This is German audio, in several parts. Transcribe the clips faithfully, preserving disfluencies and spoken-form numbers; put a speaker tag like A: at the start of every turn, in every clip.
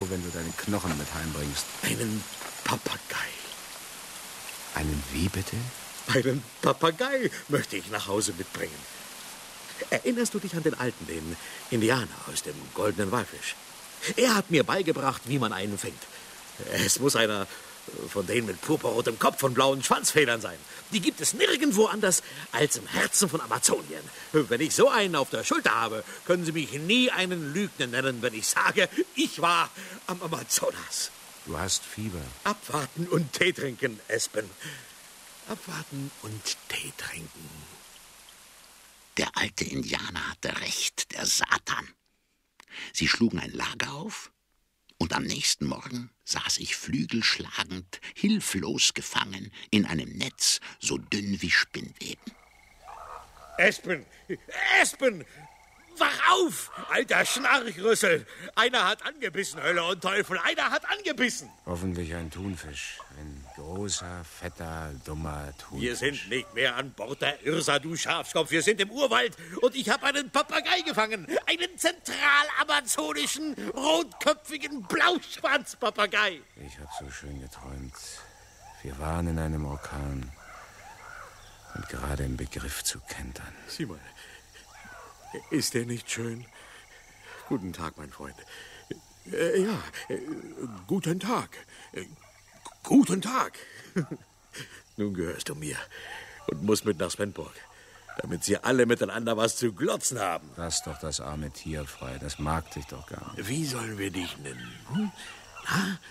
A: wenn du deine Knochen mit heimbringst.
B: Einen Papagei.
A: Einen wie bitte?
B: Einen Papagei möchte ich nach Hause mitbringen. Erinnerst du dich an den Alten, den Indianer aus dem Goldenen Walfisch? Er hat mir beigebracht, wie man einen fängt. Es muss einer von denen mit purpurrotem Kopf und blauen Schwanzfedern sein. Die gibt es nirgendwo anders als im Herzen von Amazonien. Wenn ich so einen auf der Schulter habe, können Sie mich nie einen Lügner nennen, wenn ich sage, ich war am Amazonas.
A: Du hast Fieber.
B: Abwarten und Tee trinken, Espen. Abwarten und Tee trinken.
C: Der alte Indianer hatte recht, der Satan. Sie schlugen ein Lager auf, und am nächsten Morgen saß ich flügelschlagend, hilflos gefangen in einem Netz, so dünn wie Spinnweben.
B: Espen! Espen! Wach auf, alter Schnarchrüssel! Einer hat angebissen, Hölle und Teufel, einer hat angebissen!
A: Hoffentlich ein Thunfisch. Ein großer, fetter, dummer Thunfisch.
B: Wir sind nicht mehr an Bord der Irsa, du Schafskopf. Wir sind im Urwald und ich habe einen Papagei gefangen. Einen zentralamazonischen, rotköpfigen Blauschwanzpapagei.
A: Ich habe so schön geträumt. Wir waren in einem Orkan und gerade im Begriff zu kentern.
B: Sieh mal, ist der nicht schön? Guten Tag, mein Freund. Äh, ja, äh, guten Tag. Äh, guten Tag. Nun gehörst du mir und musst mit nach Svendborg, damit sie alle miteinander was zu glotzen haben.
A: Lass doch das arme Tier frei, das mag dich doch gar nicht.
B: Wie sollen wir dich nennen? Hm? Na?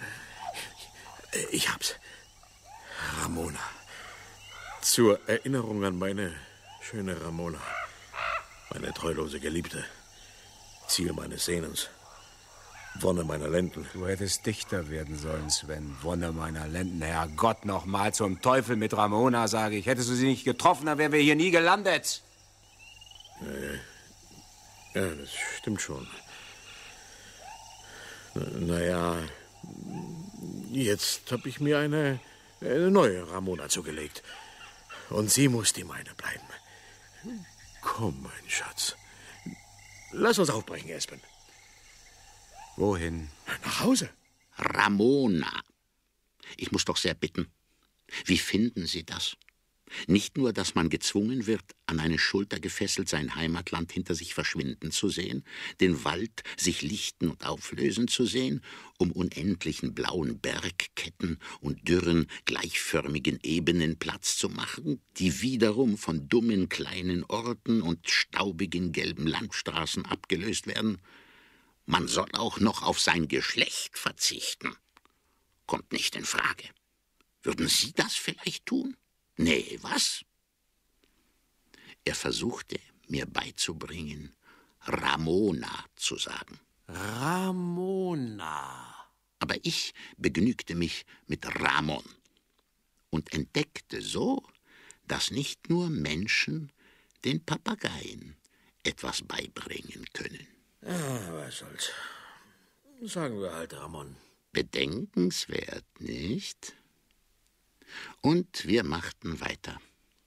B: Ich hab's. Ramona. Zur Erinnerung an meine schöne Ramona. Meine treulose Geliebte. Ziel meines Sehnens. Wonne meiner Lenden.
A: Du hättest Dichter werden sollen, Sven. Wonne meiner Lenden. Herrgott, noch mal zum Teufel mit Ramona, sage ich. Hättest du sie nicht getroffen, dann wären wir hier nie gelandet.
B: Ja, das stimmt schon. Naja, jetzt habe ich mir eine, eine neue Ramona zugelegt. Und sie muss die meine bleiben. Komm, mein Schatz. Lass uns aufbrechen, Espen.
A: Wohin?
B: Nach Hause.
C: Ramona. Ich muss doch sehr bitten. Wie finden Sie das? Nicht nur, dass man gezwungen wird, an eine Schulter gefesselt sein Heimatland hinter sich verschwinden zu sehen, den Wald sich lichten und auflösen zu sehen, um unendlichen blauen Bergketten und dürren, gleichförmigen Ebenen Platz zu machen, die wiederum von dummen kleinen Orten und staubigen gelben Landstraßen abgelöst werden. Man soll auch noch auf sein Geschlecht verzichten. Kommt nicht in Frage. Würden Sie das vielleicht tun? Nee, was? Er versuchte, mir beizubringen, Ramona zu sagen.
B: Ramona.
C: Aber ich begnügte mich mit Ramon und entdeckte so, dass nicht nur Menschen den Papageien etwas beibringen können.
B: Ah, was soll's. Sagen wir halt Ramon.
C: Bedenkenswert, nicht? Und wir machten weiter.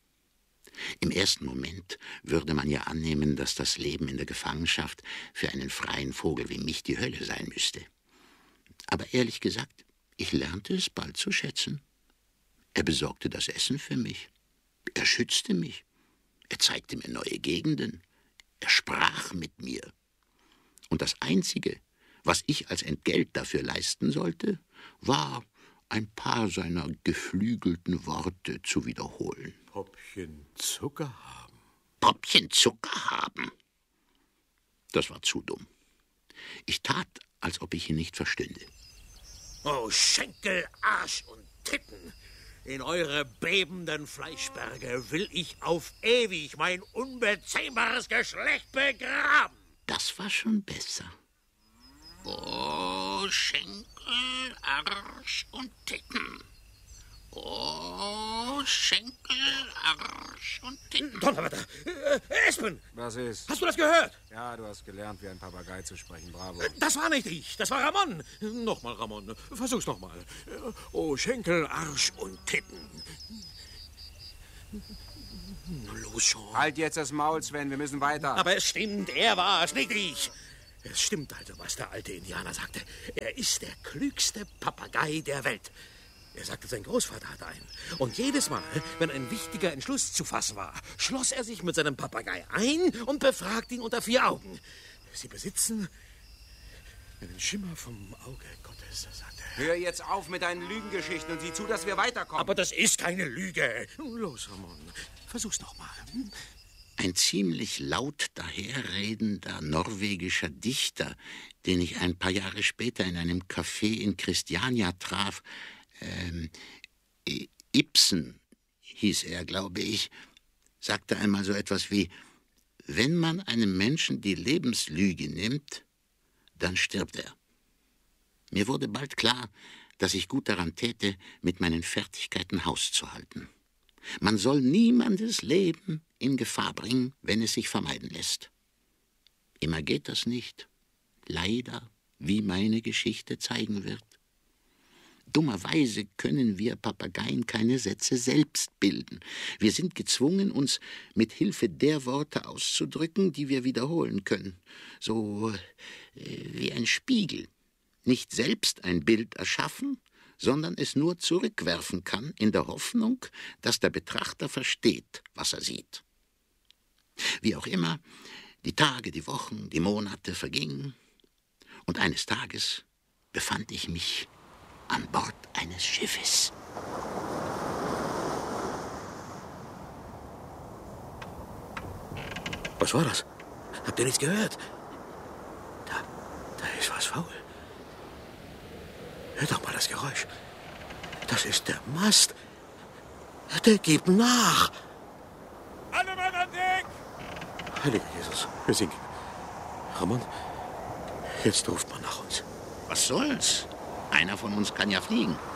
C: Im ersten Moment würde man ja annehmen, dass das Leben in der Gefangenschaft für einen freien Vogel wie mich die Hölle sein müsste. Aber ehrlich gesagt, ich lernte es bald zu schätzen. Er besorgte das Essen für mich. Er schützte mich. Er zeigte mir neue Gegenden. Er sprach mit mir. Und das Einzige, was ich als Entgelt dafür leisten sollte, war, ein paar seiner geflügelten Worte zu wiederholen.
B: Popchen Zucker haben.
C: Popchen Zucker haben? Das war zu dumm. Ich tat, als ob ich ihn nicht verstünde.
B: Oh, Schenkel, Arsch und Titten! In eure bebenden Fleischberge will ich auf ewig mein unbezähmbares Geschlecht begraben!
C: Das war schon besser. Oh, Schenkel, Arsch und Titten. Oh, Schenkel, Arsch und Titten.
B: Donnerwetter! Äh, Espen!
A: Was ist?
B: Hast du das gehört?
A: Ja, du hast gelernt, wie ein Papagei zu sprechen. Bravo.
B: Das war nicht ich, das war Ramon. Nochmal, Ramon, versuch's nochmal. Oh, Schenkel, Arsch und Titten. Los schon.
A: Halt jetzt das Maul, Sven, wir müssen weiter.
B: Aber es stimmt, er war's, nicht ich. Es stimmt also, was der alte Indianer sagte. Er ist der klügste Papagei der Welt. Er sagte, sein Großvater hatte einen. Und jedes Mal, wenn ein wichtiger Entschluss zu fassen war, schloss er sich mit seinem Papagei ein und befragte ihn unter vier Augen. Sie besitzen einen Schimmer vom Auge Gottes, sagte er.
A: Hör jetzt auf mit deinen Lügengeschichten und sieh zu, dass wir weiterkommen.
B: Aber das ist keine Lüge. Los, Ramon, versuch's noch mal. Hm?
C: Ein ziemlich laut daherredender norwegischer Dichter, den ich ein paar Jahre später in einem Café in Christiania traf, ähm, Ibsen hieß er, glaube ich, sagte einmal so etwas wie: Wenn man einem Menschen die Lebenslüge nimmt, dann stirbt er. Mir wurde bald klar, dass ich gut daran täte, mit meinen Fertigkeiten Haus zu halten. Man soll niemandes Leben in Gefahr bringen, wenn es sich vermeiden lässt. Immer geht das nicht. Leider, wie meine Geschichte zeigen wird. Dummerweise können wir Papageien keine Sätze selbst bilden. Wir sind gezwungen, uns mit Hilfe der Worte auszudrücken, die wir wiederholen können. So äh, wie ein Spiegel. Nicht selbst ein Bild erschaffen, sondern es nur zurückwerfen kann, in der Hoffnung, dass der Betrachter versteht, was er sieht. Wie auch immer, die Tage, die Wochen, die Monate vergingen, und eines Tages befand ich mich an Bord eines Schiffes.
B: Was war das? Habt ihr nichts gehört? Da, da ist was faul. Hört doch mal das Geräusch. Das ist der Mast. Der gibt nach.
D: Alle Mann an Deck!
B: Heiliger Jesus, wir sinken. Ramon, jetzt ruft man nach uns.
C: Was soll's? Einer von uns kann ja fliegen.